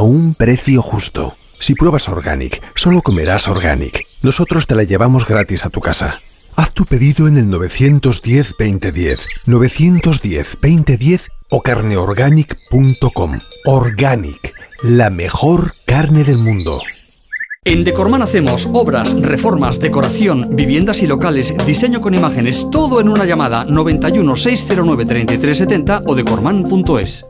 un precio justo. Si pruebas Organic, solo comerás Organic. Nosotros te la llevamos gratis a tu casa. Haz tu pedido en el 910-2010, 910-2010 o carneorganic.com. Organic, la mejor carne del mundo. En Decorman hacemos obras, reformas, decoración, viviendas y locales, diseño con imágenes, todo en una llamada 91 609 3370 o decorman.es.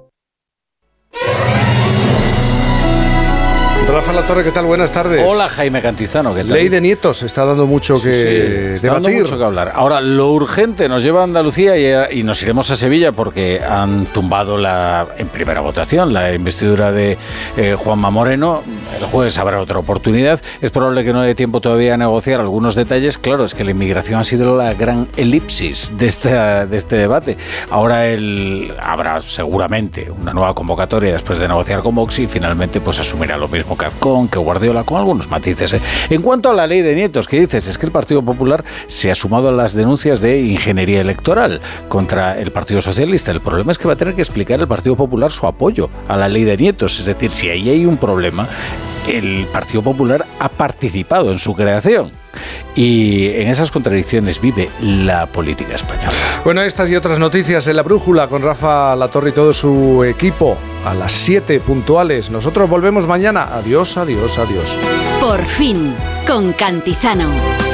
Rafa Latorre, ¿qué tal? Buenas tardes. Hola, Jaime Cantizano, ¿qué tal? Ley de nietos, está dando mucho que está debatir. Dando mucho que hablar. Ahora, lo urgente nos lleva a Andalucía y nos iremos a Sevilla porque han tumbado en primera votación la investidura de Juanma Moreno. El jueves habrá otra oportunidad. Es probable que no dé tiempo todavía a negociar algunos detalles. Claro, es que la inmigración ha sido la gran elipsis de este debate. Ahora habrá seguramente una nueva convocatoria después de negociar con Vox y finalmente pues asumirá lo mismo que Azcón, que Guardiola, con algunos matices. En cuanto a la ley de nietos, ¿qué dices? Es que el Partido Popular se ha sumado a las denuncias de ingeniería electoral contra el Partido Socialista. El problema es que va a tener que explicar el Partido Popular su apoyo a la ley de nietos. Es decir, si ahí hay un problema, el Partido Popular ha participado en su creación. Y en esas contradicciones vive la política española. Bueno, estas y otras noticias en La Brújula con Rafa Latorre y todo su equipo a las 7 puntuales. Nosotros volvemos mañana. Adiós, adiós, adiós. Por fin, con Cantizano.